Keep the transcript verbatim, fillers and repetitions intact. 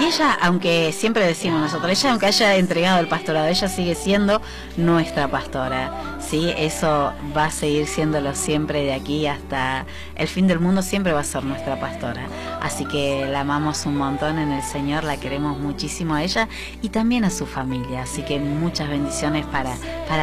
ella, aunque siempre decimos nosotros, ella aunque haya entregado el pastorado, ella sigue siendo nuestra pastora, ¿sí? Eso va a seguir siéndolo siempre de aquí hasta el fin del mundo, siempre va a ser nuestra pastora. Así que la amamos un montón en el Señor, la queremos muchísimo a ella y también a su familia. Así que muchas bendiciones para, para